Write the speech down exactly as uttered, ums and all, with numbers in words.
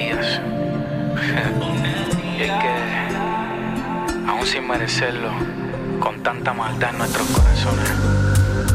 días. Y es que, aún sin merecerlo, con tanta maldad en nuestros corazones,